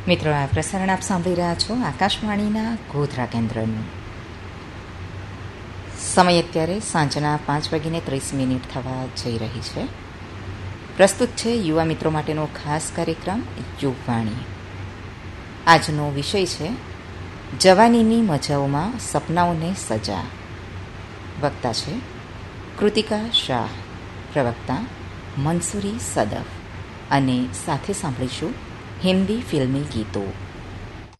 મિત્રો, આ પ્રસારણ આપ સાંભળી રહ્યા છો આકાશવાણીના ગોધરા કેન્દ્રનું. સમય અત્યારે સાંજના 5:30 થવા જઈ રહી છે. પ્રસ્તુત છે યુવા મિત્રો માટેનો ખાસ કાર્યક્રમ યુગવાણી. આજનો વિષય છે જવાનીની મજાઓમાં સપનાઓને સજા. વક્તા છે કૃતિકા શાહ, પ્રવક્તા મંસૂરી સદફ, અને સાથે સાંભળીશું હિન્દી ફિલ્મી ગીતો.